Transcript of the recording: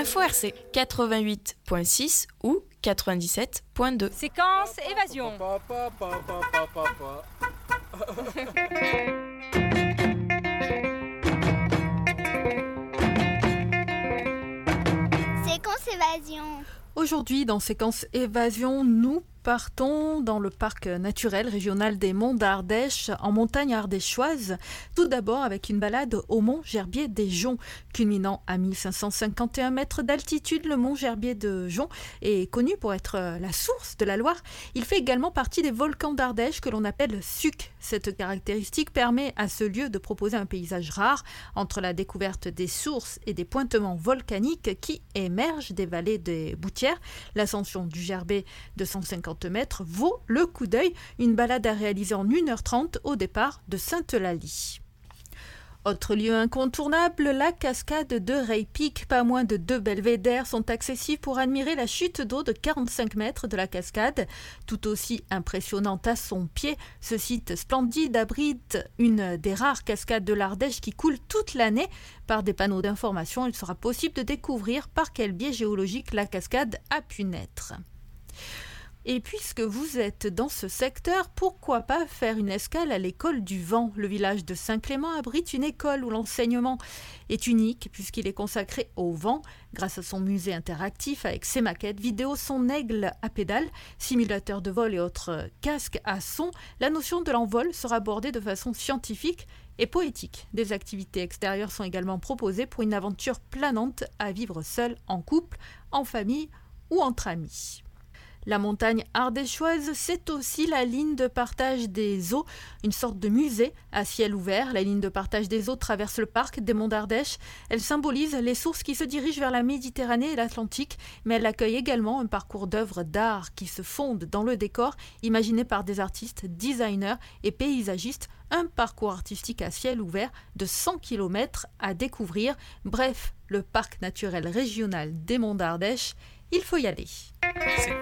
Info RC 88.6 ou 97.2. Séquence évasion. Séquence évasion. Aujourd'hui, dans Séquence Évasion, nous partons dans le parc naturel régional des Monts d'Ardèche, en montagne ardéchoise. Tout d'abord avec une balade au mont Gerbier des Joncs. Culminant à 1551 mètres d'altitude, le mont Gerbier de Joncs est connu pour être la source de la Loire. Il fait également partie des volcans d'Ardèche que l'on appelle SUC. Cette caractéristique permet à ce lieu de proposer un paysage rare entre la découverte des sources et des pointements volcaniques qui émergent des vallées des Boutières. L'ascension du Gerbier de 150 mètres vaut le coup d'œil, une balade à réaliser en 1h30 au départ de Sainte-Eulalie. Autre lieu incontournable, la cascade de Raypic. Pas moins de 2 belvédères sont accessibles pour admirer la chute d'eau de 45 mètres de la cascade. Tout aussi impressionnante à son pied, ce site splendide abrite une des rares cascades de l'Ardèche qui coule toute l'année. Par des panneaux d'information, il sera possible de découvrir par quel biais géologique la cascade a pu naître. Et puisque vous êtes dans ce secteur, pourquoi pas faire une escale à l'école du vent? Le village de Saint-Clément abrite une école où l'enseignement est unique puisqu'il est consacré au vent. Grâce à son musée interactif avec ses maquettes vidéo, son aigle à pédale, simulateur de vol et autres casques à son, la notion de l'envol sera abordée de façon scientifique et poétique. Des activités extérieures sont également proposées pour une aventure planante à vivre seul, en couple, en famille ou entre amis. La montagne ardéchoise, c'est aussi la ligne de partage des eaux, une sorte de musée à ciel ouvert. La ligne de partage des eaux traverse le parc des Monts d'Ardèche. Elle symbolise les sources qui se dirigent vers la Méditerranée et l'Atlantique, mais elle accueille également un parcours d'œuvres d'art qui se fondent dans le décor, imaginé par des artistes, designers et paysagistes. Un parcours artistique à ciel ouvert de 100 km à découvrir. Bref, le parc naturel régional des Monts d'Ardèche, il faut y aller.